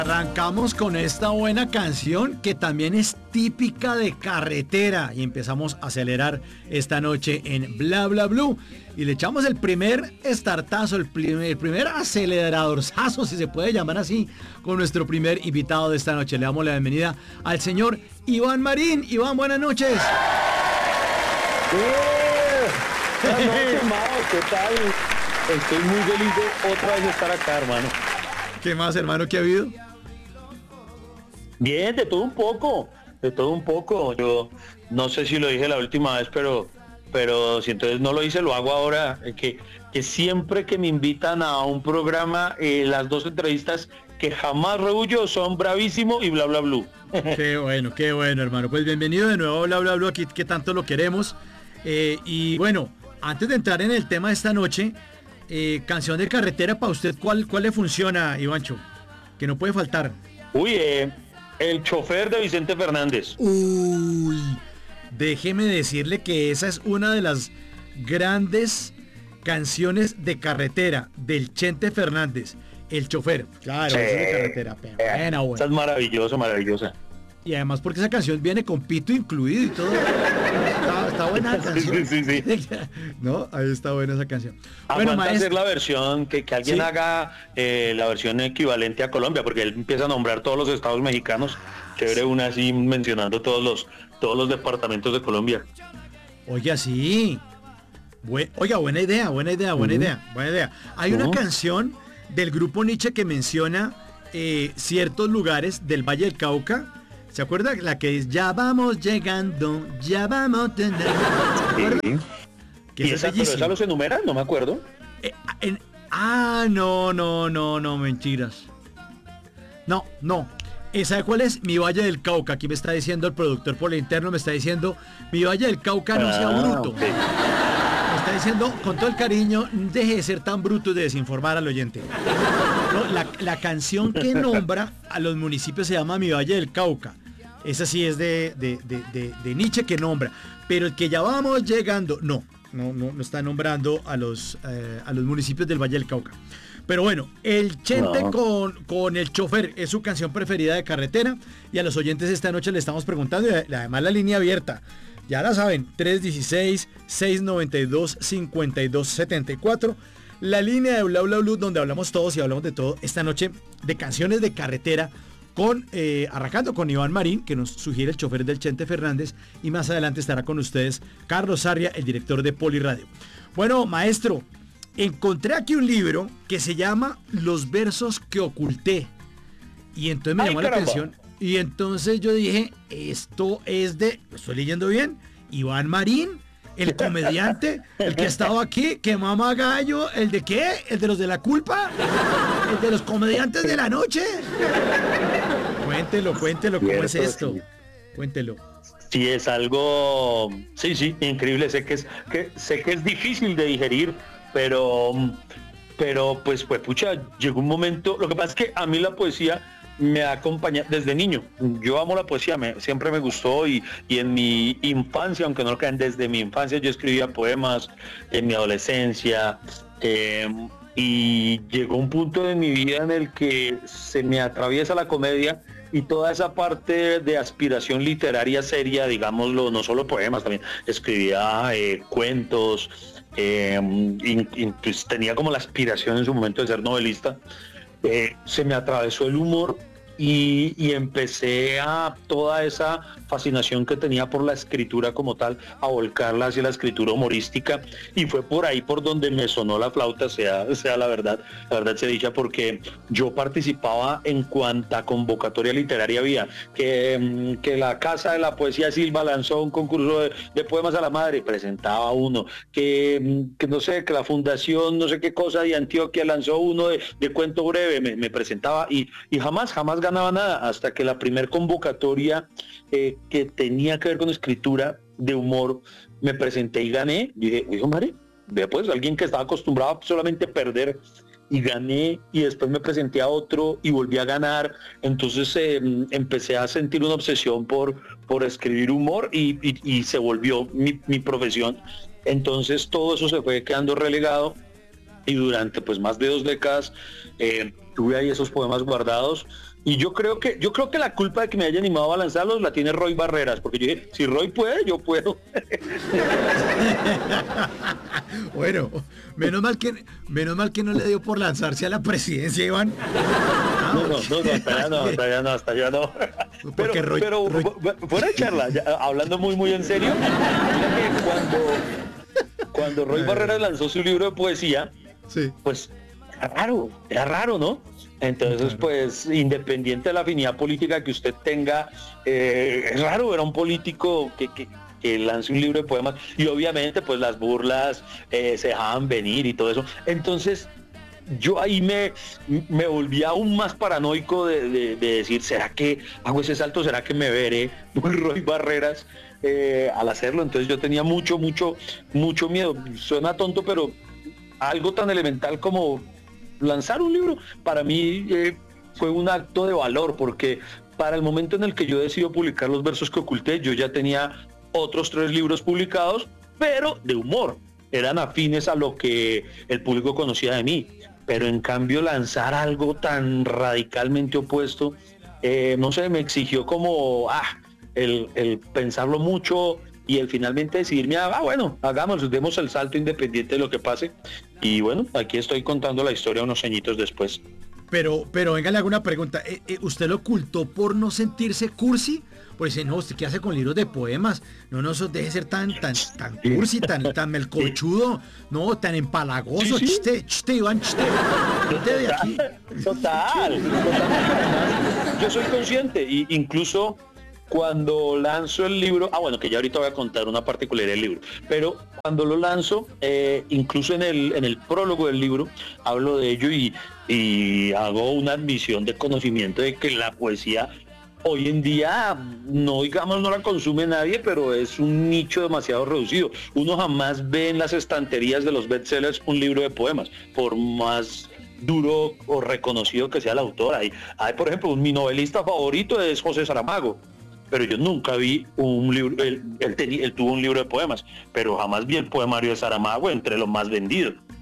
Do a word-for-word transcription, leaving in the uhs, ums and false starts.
Arrancamos con esta buena canción que también es típica de carretera y empezamos a acelerar esta noche en Bla Bla Blue y le echamos el primer startazo, el primer, el primer aceleradorzazo, si se puede llamar así, con nuestro primer invitado de esta noche. Le damos la bienvenida al señor Iván Marín. Iván, buenas noches. ¡Eh! Buenas noches, Mao, ¿qué tal? Estoy muy feliz de otra vez estar acá, hermano. ¿Qué más, hermano, qué ha habido? Bien, de todo un poco, de todo un poco. Yo no sé si lo dije la última vez, pero pero si entonces no lo hice, lo hago ahora. eh, Que, que siempre que me invitan a un programa, eh, las dos entrevistas que jamás rehuyo son Bravísimo y Bla Bla Blue. Qué bueno, qué bueno, hermano. Pues bienvenido de nuevo a Bla Bla Blue, aquí que tanto lo queremos. Eh, y bueno, antes de entrar en el tema de esta noche, eh, canción de carretera para usted, ¿cuál, cuál le funciona, Ivancho? Que no puede faltar. Uy, eh, El chofer de Vicente Fernández. Uy, déjeme decirle que esa es una de las grandes canciones de carretera del Chente Fernández, El chofer. Claro, Sí. esa es de carretera. Pero buena, buena. Esa es maravillosa, maravillosa. Y además porque esa canción viene con pito incluido y todo. Está, está buena la canción. Sí, sí, sí. No, ahí está buena esa canción. Bueno, maestro, hacer la versión, que, que alguien sí. haga eh, la versión equivalente a Colombia, porque él empieza a nombrar todos los estados mexicanos. Chévere, una así mencionando todos los todos los departamentos de Colombia. Oiga, sí. Bue- Oiga, buena idea, buena idea, buena Ujú. idea, buena idea. Hay una Ujú. canción del grupo Nietzsche que menciona eh, ciertos lugares del Valle del Cauca. ¿Se acuerda? La que es ya vamos llegando, ya vamos tener. ¿Se acuerda? Sí. Que ¿Y esa esa, es pero esa bellísima. los enumera? No me acuerdo. Eh, en- ah, no, no, no, no, mentiras. No, no. ¿Esa cuál es? Mi Valle del Cauca. Aquí me está diciendo el productor por el interno, me está diciendo, mi Valle del Cauca no sea Ah, bruto. ok. Me está diciendo, con todo el cariño, deje de ser tan bruto y de desinformar al oyente. No, la, la canción que nombra a los municipios se llama Mi Valle del Cauca. Esa sí es de, de, de, de, de Nietzsche que nombra. Pero el que ya vamos llegando, no, no, no, no está nombrando a los, eh, a los municipios del Valle del Cauca. Pero bueno, el Chente No. con, con El chofer es su canción preferida de carretera. Y a los oyentes esta noche le estamos preguntando, y además la línea abierta. Ya la saben, tres uno seis, seis nueve dos, cinco dos siete cuatro. La línea de Bla Bla Blue, donde hablamos todos y hablamos de todo esta noche de canciones de carretera. Con, eh, arrancando con Iván Marín, que nos sugiere El chofer del Chente Fernández, y más adelante estará con ustedes Carlos Sarria, el director de Poliradio. Bueno, maestro, encontré aquí un libro que se llama Los versos que oculté, y entonces me Ay, llamó la caramba. atención, y entonces yo dije, esto es de, ¿lo estoy leyendo bien? Iván Marín, el comediante, el que ha estado aquí, que mama gallo, ¿el de qué? ¿El de los de la culpa? ¿El de los comediantes de la noche? Cuéntelo, cuéntelo, ¿cómo es Cierto, esto? sí. Cuéntelo. Sí, es algo, sí, sí, increíble. Sé que es, que sé que es difícil de digerir, pero, pero pues, pues, pucha, llegó un momento. Lo que pasa es que a mí la poesía me acompaña desde niño. Yo amo la poesía, me, siempre me gustó y, y en mi infancia, aunque no lo crean, desde mi infancia yo escribía poemas, en mi adolescencia. Eh, y llegó un punto de mi vida en el que se me atraviesa la comedia y toda esa parte de aspiración literaria seria, digámoslo, no solo poemas, también escribía eh, cuentos, eh, y, y, pues, tenía como la aspiración en su momento de ser novelista. Eh, se me atravesó el humor y, y empecé a toda esa fascinación que tenía por la escritura como tal, a volcarla hacia la escritura humorística, y fue por ahí por donde me sonó la flauta, sea, sea la verdad, la verdad se dicha, porque yo participaba en cuanta convocatoria literaria había, que, que la Casa de la Poesía Silva lanzó un concurso de, de poemas a la madre, presentaba uno, que, que no sé, que la Fundación no sé qué cosa de Antioquia lanzó uno de, de cuento breve, me, me presentaba y, y jamás, jamás ganaba nada, hasta que la primer convocatoria eh, que tenía que ver con escritura de humor, me presenté y gané. Y dije, uy, madre, vea pues, alguien que estaba acostumbrado a solamente perder, y gané, y después me presenté a otro y volví a ganar. Entonces eh, empecé a sentir una obsesión por, por escribir humor y, y, y se volvió mi, mi profesión. Entonces todo eso se fue quedando relegado, y durante pues más de dos décadas eh, tuve ahí esos poemas guardados. Y yo creo que yo creo que la culpa de que me haya animado a lanzarlos la tiene Roy Barreras, porque yo dije, si Roy puede, yo puedo. Bueno, menos mal que menos mal que no le dio por lanzarse a la presidencia, Iván. Ah, No, no, no, no, hasta allá no, hasta allá no, hasta allá no. Pero, Porque Roy- pero Roy- bu- fuera de charla, ya, hablando muy, muy en serio, mira que cuando, cuando Roy Barreras lanzó su libro de poesía, sí. pues era raro, era raro, ¿no? Entonces, Claro. pues, independiente de la afinidad política que usted tenga, eh, es raro ver a un político que, que, que lance un libro de poemas y obviamente, pues, las burlas eh, se dejaban venir y todo eso. Entonces, yo ahí me, me volví aún más paranoico de, de- de decir, ¿será que hago ese salto? ¿Será que me veré muy Roy Barreras eh, al hacerlo? Entonces yo tenía mucho, mucho, mucho miedo. Suena tonto, pero algo tan elemental como lanzar un libro, para mí eh, fue un acto de valor, porque para el momento en el que yo decido publicar los versos que oculté, yo ya tenía otros tres libros publicados, pero de humor, eran afines a lo que el público conocía de mí. Pero en cambio lanzar algo tan radicalmente opuesto, eh, no sé, me exigió como ah, el, el pensarlo mucho y el finalmente decidirme, ah, bueno, hagamos, demos el salto independiente de lo que pase. Y bueno, aquí estoy contando la historia unos añitos después. Pero, pero venga, le hago una pregunta. Eh, eh, ¿Usted lo ocultó por no sentirse cursi? Pues dice, no, ¿usted qué hace con libros de poemas? No, no, eso deje de ser tan, tan, tan cursi, tan, tan melcochudo, no, tan empalagoso. Sí, sí. Chiste, chiste, Iván, chiste. Vete de aquí. Total, total. Además, yo soy consciente y incluso cuando lanzo el libro, ah bueno, que ya ahorita voy a contar una particularidad del libro, pero cuando lo lanzo, eh, incluso en el, en el prólogo del libro, hablo de ello y, y hago una admisión de conocimiento de que la poesía hoy en día, no digamos no la consume nadie, pero es un nicho demasiado reducido. Uno jamás ve en las estanterías de los bestsellers un libro de poemas, por más duro o reconocido que sea el autor. Hay, hay por ejemplo, mi novelista favorito es José Saramago, pero yo nunca vi un libro, él, él, tenía, él tuvo un libro de poemas, pero jamás vi el poemario de Saramago entre los más vendidos.